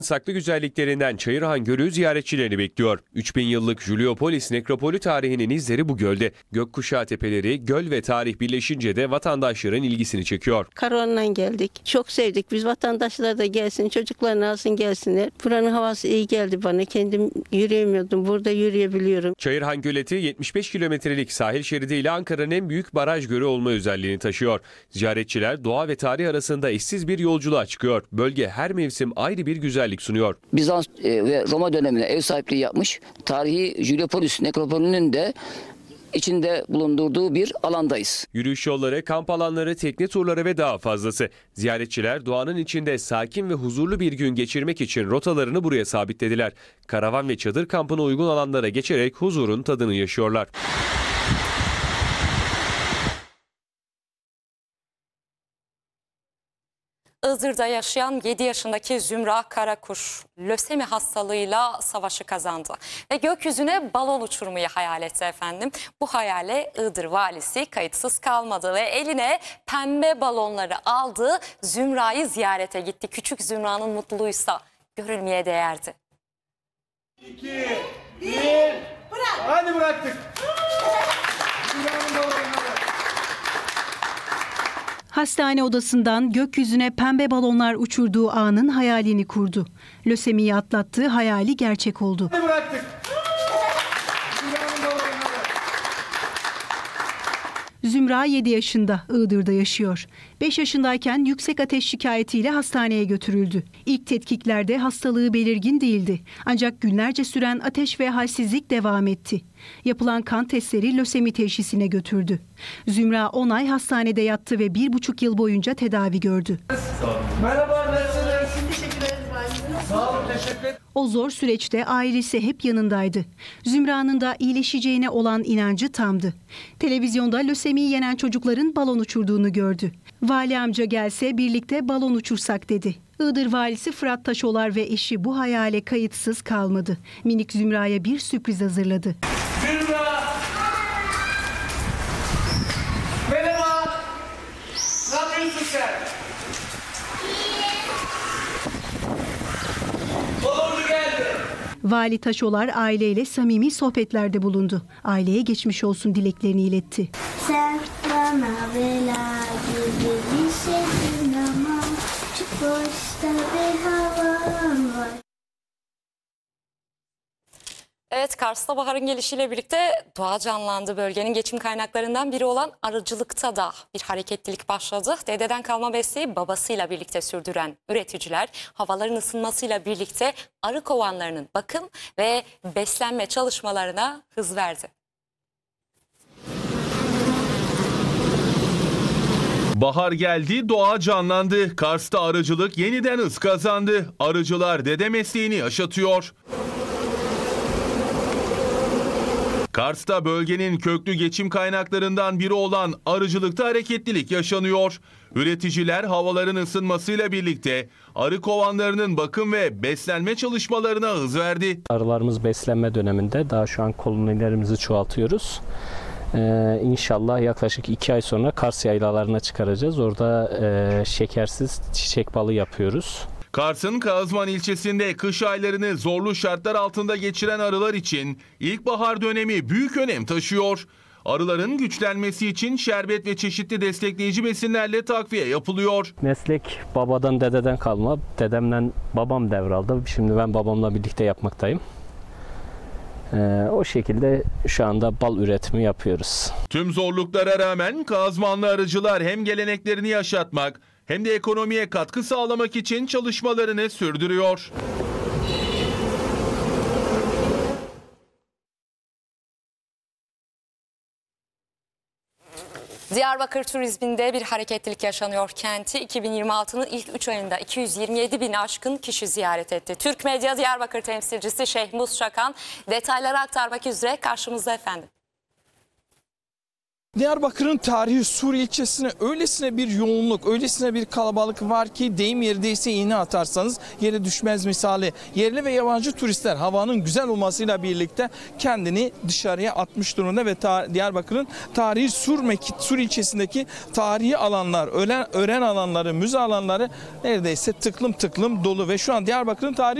Saklı güzelliklerinden Çayırhan Gölü ziyaretçilerini bekliyor. 3000 yıllık Juliopolis nekropolü tarihinin izleri bu gölde. Gökkuşağı tepeleri, göl ve tarih birleşince de vatandaşların ilgisini çekiyor. Karavanla geldik. Çok sevdik. Biz vatandaşlar da gelsin, çocuklarını alsın gelsinler. Buranın havası iyi geldi bana. Kendim yürüyemiyordum. Burada yürüyebiliyorum. Çayırhan Göleti 75 kilometrelik sahil şeridiyle Ankara'nın en büyük baraj gölü olma özelliğini taşıyor. Ziyaretçiler doğa ve tarih arasında eşsiz bir yolculuğa çıkıyor. Bölge her mevsim ayrı bir güzellik sunuyor. Bizans ve Roma dönemine ev sahipliği yapmış tarihi Juliopolis nekropolünün de içinde bulundurduğu bir alandayız. Yürüyüş yolları, kamp alanları, tekne turları ve daha fazlası. Ziyaretçiler doğanın içinde sakin ve huzurlu bir gün geçirmek için rotalarını buraya sabitlediler. Karavan ve çadır kampına uygun alanlara geçerek huzurun tadını yaşıyorlar. Iğdır'da yaşayan 7 yaşındaki Zümra Karakuş lösemi hastalığıyla savaşı kazandı ve gökyüzüne balon uçurmayı hayal etti efendim. Bu hayale Iğdır valisi kayıtsız kalmadı ve eline pembe balonları aldı. Zümra'yı ziyarete gitti. Küçük Zümra'nın mutluluğuysa görülmeye değerdi. 2, 1, bırak. Hadi bıraktık. Hastane odasından gökyüzüne pembe balonlar uçurduğu anın hayalini kurdu. Lösemiyi atlattığı hayali gerçek oldu. Hadi bıraktık. Zümra 7 yaşında, Iğdır'da yaşıyor. 5 yaşındayken yüksek ateş şikayetiyle hastaneye götürüldü. İlk tetkiklerde hastalığı belirgin değildi. Ancak günlerce süren ateş ve halsizlik devam etti. Yapılan kan testleri lösemi teşhisine götürdü. Zümra 10 ay hastanede yattı ve 1,5 yıl boyunca tedavi gördü. Merhaba, nasılsınız? Teşekkür ederiz. Sağ olun, teşekkür ederim. O zor süreçte ailesi hep yanındaydı. Zümra'nın da iyileşeceğine olan inancı tamdı. Televizyonda lösemiyi yenen çocukların balon uçurduğunu gördü. Vali amca gelse birlikte balon uçursak dedi. Iğdır valisi Fırat Taşolar ve eşi bu hayale kayıtsız kalmadı. Minik Zümra'ya bir sürpriz hazırladı. Zümra! Merhaba! Ne yapıyorsun sen? Baloncu geldi. Vali Taşolar aileyle samimi sohbetlerde bulundu. Aileye geçmiş olsun dileklerini iletti. Sen bana bela gibi bir şeysin ama boşta bir havan var. Evet, Kars'ta baharın gelişiyle birlikte doğa canlandı. Bölgenin geçim kaynaklarından biri olan arıcılıkta da bir hareketlilik başladı. Dededen kalma mesleği babasıyla birlikte sürdüren üreticiler havaların ısınmasıyla birlikte arı kovanlarının bakım ve beslenme çalışmalarına hız verdi. Bahar geldi, doğa canlandı. Kars'ta arıcılık yeniden hız kazandı. Arıcılar dede mesleğini yaşatıyor. Kars'ta bölgenin köklü geçim kaynaklarından biri olan arıcılıkta hareketlilik yaşanıyor. Üreticiler havaların ısınmasıyla birlikte arı kovanlarının bakım ve beslenme çalışmalarına hız verdi. Arılarımız beslenme döneminde daha şu an kolonilerimizi çoğaltıyoruz. İnşallah yaklaşık 2 ay sonra Kars yaylalarına çıkaracağız. Orada şekersiz çiçek balı yapıyoruz. Kars'ın Kağızman ilçesinde kış aylarını zorlu şartlar altında geçiren arılar için ilkbahar dönemi büyük önem taşıyor. Arıların güçlenmesi için şerbet ve çeşitli destekleyici besinlerle takviye yapılıyor. Meslek babadan dededen kalma. Dedemle babam devraldı. Şimdi ben babamla birlikte yapmaktayım. O şekilde şu anda bal üretimi yapıyoruz. Tüm zorluklara rağmen Kağızmanlı arıcılar hem geleneklerini yaşatmak hem de ekonomiye katkı sağlamak için çalışmalarını sürdürüyor. Diyarbakır turizminde bir hareketlilik yaşanıyor. Kenti 2026'nın ilk 3 ayında 227 bin aşkın kişi ziyaret etti. Türk Medya Diyarbakır temsilcisi Şehmuz Şakan detayları aktarmak üzere karşımızda efendim. Diyarbakır'ın tarihi Sur ilçesine öylesine bir yoğunluk, öylesine bir kalabalık var ki deyim yerdeyse iğne atarsanız yere düşmez misali. Yerli ve yabancı turistler havanın güzel olmasıyla birlikte kendini dışarıya atmış durumda ve Diyarbakır'ın tarihi Sur ilçesindeki tarihi alanlar, öğren alanları, müze alanları neredeyse tıklım tıklım dolu ve şu an Diyarbakır'ın tarihi